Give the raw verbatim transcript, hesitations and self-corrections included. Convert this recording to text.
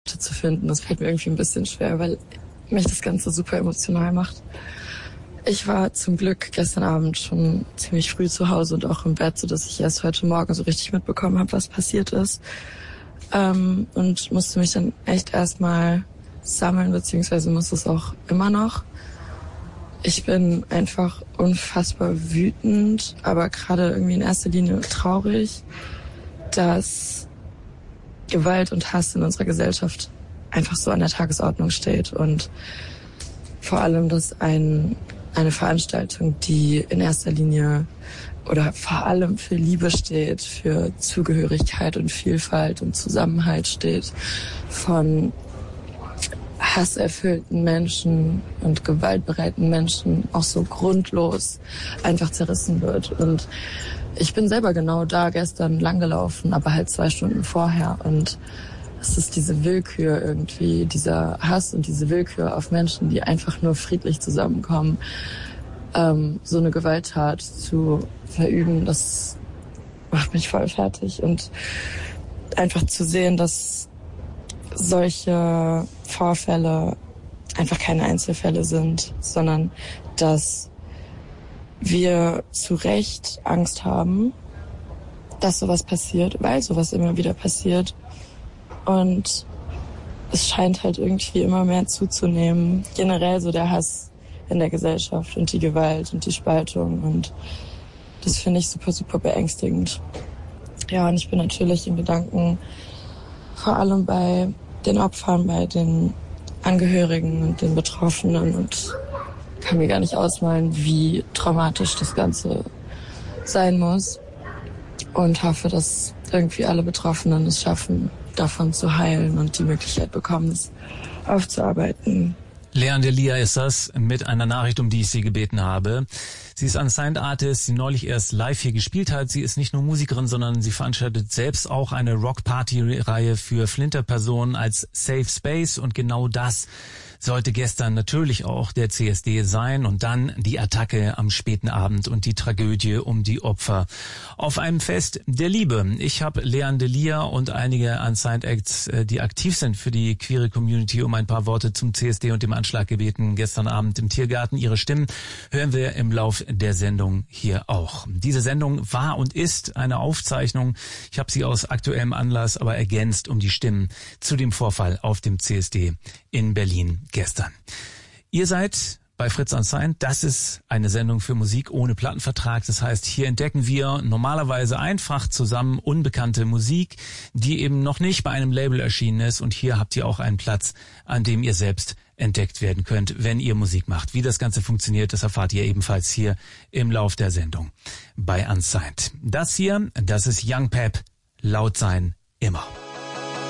zu finden. Das fällt mir irgendwie ein bisschen schwer, weil mich das Ganze super emotional macht. Ich war zum Glück gestern Abend schon ziemlich früh zu Hause und auch im Bett, sodass ich erst heute Morgen so richtig mitbekommen habe, was passiert ist. Ähm, und musste mich dann echt erstmal sammeln, beziehungsweise muss es auch immer noch. Ich bin einfach unfassbar wütend, aber gerade irgendwie in erster Linie traurig, dass Gewalt und Hass in unserer Gesellschaft einfach so an der Tagesordnung steht und vor allem, dass ein, eine Veranstaltung, die in erster Linie oder vor allem für Liebe steht, für Zugehörigkeit und Vielfalt und Zusammenhalt steht, von hasserfüllten Menschen und gewaltbereiten Menschen auch so grundlos einfach zerrissen wird. Und ich bin selber genau da gestern langgelaufen, aber halt zwei Stunden vorher. Und es ist diese Willkür irgendwie, dieser Hass und diese Willkür auf Menschen, die einfach nur friedlich zusammenkommen, ähm, so eine Gewalttat zu verüben, das macht mich voll fertig. Und einfach zu sehen, dass solche Vorfälle einfach keine Einzelfälle sind, sondern dass wir zu Recht Angst haben, dass sowas passiert, weil sowas immer wieder passiert. Und es scheint halt irgendwie immer mehr zuzunehmen. Generell so der Hass in der Gesellschaft und die Gewalt und die Spaltung. Und das finde ich super, super beängstigend. Ja, und ich bin natürlich in Gedanken vor allem bei den Opfern, bei den Angehörigen und den Betroffenen und kann mir gar nicht ausmalen, wie traumatisch das Ganze sein muss und hoffe, dass irgendwie alle Betroffenen es schaffen, davon zu heilen und die Möglichkeit bekommen, es aufzuarbeiten. Leanne Delia ist das mit einer Nachricht, um die ich Sie gebeten habe. Sie ist Unsigned Artist, die neulich erst live hier gespielt hat. Sie ist nicht nur Musikerin, sondern sie veranstaltet selbst auch eine Rock-Party-Reihe für Flinterpersonen als Safe Space. Und genau das sollte gestern natürlich auch der C S D sein und dann die Attacke am späten Abend und die Tragödie um die Opfer auf einem Fest der Liebe. Ich habe Leanne Delia und einige Unsigned Acts, die aktiv sind für die queere Community, um ein paar Worte zum C S D und dem Anschlag gebeten. Gestern Abend im Tiergarten. Ihre Stimmen hören wir im Lauf der Sendung hier auch. Diese Sendung war und ist eine Aufzeichnung. Ich habe sie aus aktuellem Anlass aber ergänzt um die Stimmen zu dem Vorfall auf dem C S D in Berlin gestern. Ihr seid bei Fritz Unsigned. Das ist eine Sendung für Musik ohne Plattenvertrag. Das heißt, hier entdecken wir normalerweise einfach zusammen unbekannte Musik, die eben noch nicht bei einem Label erschienen ist. Und hier habt ihr auch einen Platz, an dem ihr selbst entdeckt werden könnt, wenn ihr Musik macht. Wie das Ganze funktioniert, das erfahrt ihr ebenfalls hier im Lauf der Sendung bei Unsigned. Das hier, das ist Young Pep, laut sein immer.